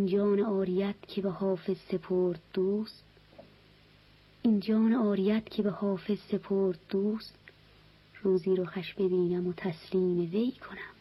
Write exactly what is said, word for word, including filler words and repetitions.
این جان عاریت که به حافظ سپرد دوست، این جان عاریت که به حافظ سپرد دوست، روزی رو خوش ببینم و تسلیم وی کنم.